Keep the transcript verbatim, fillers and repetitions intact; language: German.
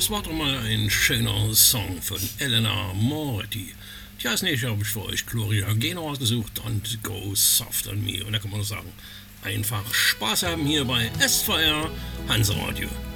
Das war doch mal ein schöner Song von Elena Moretti. Tja, als nächstes habe ich für euch Gloria Gaynor ausgesucht und Go Soft on Me. Und da kann man nur sagen, einfach Spaß haben hier bei S V R Hanseradio.